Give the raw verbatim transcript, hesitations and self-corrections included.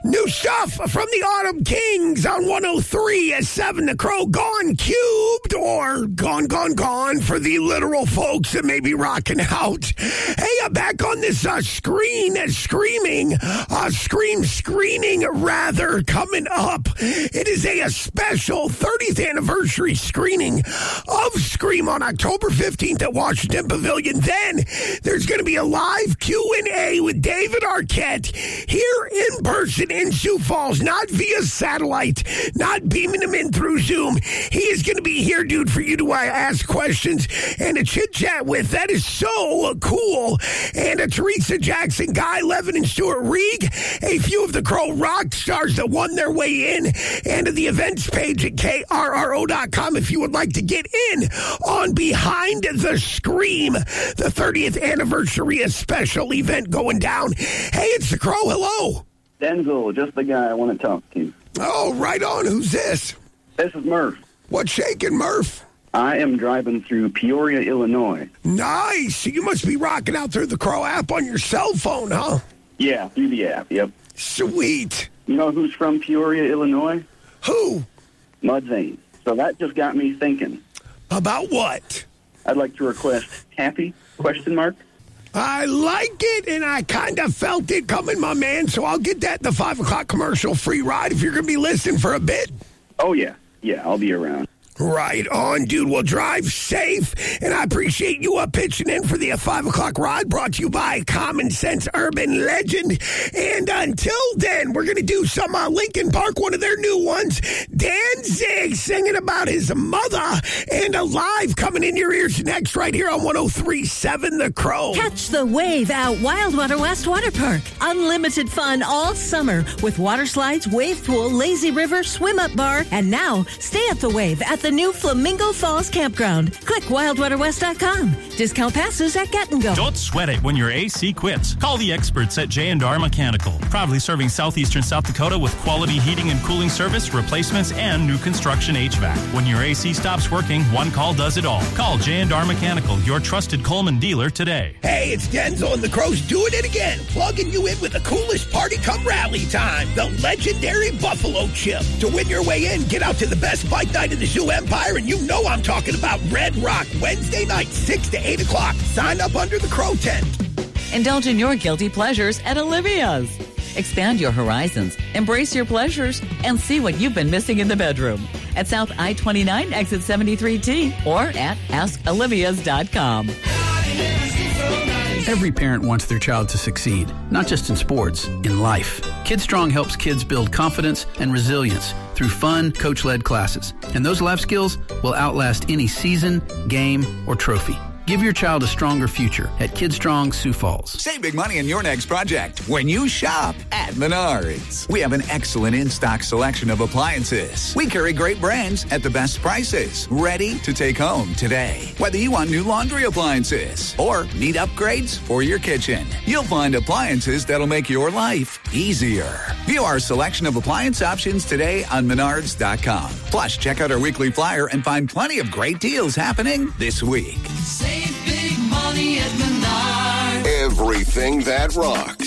New stuff from the Autumn Kings on one oh three at seven. The Crow, Gone Cubed, or Gone, Gone, Gone for the literal folks that may be rocking out. Hey, I'm back on this uh, screen, uh, screaming, uh, scream screening, rather, coming up. It is a, a special thirtieth anniversary screening of Scream on October fifteenth at Washington Pavilion. Then there's going to be a live Q and A with David Arquette here in person in Sioux Falls, not via satellite, not beaming him in through Zoom. He is going to be here, dude, for you to uh, ask questions and to chit-chat with. That is so cool. And uh, Teresa Jackson, Guy Levin, and Stuart Reeg, a few of the Crow rock stars that won their way in, and uh, the events page at K R R O dot com if you would like to get in on Behind the Scream, the thirtieth anniversary special event going down. Hey, it's the Crow. Hello. Denzel, just the guy I want to talk to. Oh, right on. Who's this? This is Murph. What's shaking, Murph? I am driving through Peoria, Illinois. Nice. You must be rocking out through the Crow app on your cell phone, huh? Yeah, through the app, yep. Sweet. You know who's from Peoria, Illinois? Who? Mud Zane. So that just got me thinking. About what? I'd like to request Happy, question mark. I like it, and I kind of felt it coming, my man, so I'll get that in the five o'clock commercial free ride if you're going to be listening for a bit. Oh, yeah. Yeah, I'll be around. Right on, dude. Well, drive safe, and I appreciate you uh, pitching in for the uh, five o'clock ride brought to you by Common Sense Urban Legend. And until then, we're going to do some uh, Linkin Park, one of their new ones. Danzig singing about his mother, and a live coming in your ears next right here on one oh three point seven The Crow. Catch the wave at Wildwater West Water Park. Unlimited fun all summer with water slides, wave pool, lazy river, swim-up bar, and now stay at the wave at the new Flamingo Falls Campground. Click wild water west dot com. Discount passes at Get and Go. Don't sweat it when your A C quits. Call the experts at J and R Mechanical. Proudly serving southeastern South Dakota with quality heating and cooling service, replacements, and new construction H V A C. When your A C stops working, one call does it all. Call J and R Mechanical, your trusted Coleman dealer today. Hey, it's Denzel and the Crows doing it again. Plugging you in with the coolest party come rally time. The legendary Buffalo Chip. To win your way in, get out to the best bike night in the Zoo Empire, and you know I'm talking about Red Rock, Wednesday night, six to eight o'clock. Sign up under the Crow tent. Indulge in your guilty pleasures at Olivia's. Expand your horizons, embrace your pleasures, and see what you've been missing in the bedroom. At South I twenty-nine, exit seventy-three T, or at ask olivias dot com. Every parent wants their child to succeed, not just in sports, in life. KidStrong helps kids build confidence and resilience through fun, coach-led classes. And those life skills will outlast any season, game, or trophy. Give your child a stronger future at KidStrong Sioux Falls. Save big money on your next project when you shop at Menards. We have an excellent in-stock selection of appliances. We carry great brands at the best prices, ready to take home today. Whether you want new laundry appliances or need upgrades for your kitchen, you'll find appliances that'll make your life easier. View our selection of appliance options today on menards dot com. Plus, check out our weekly flyer and find plenty of great deals happening this week. Save big money at Menards. Everything that rocks.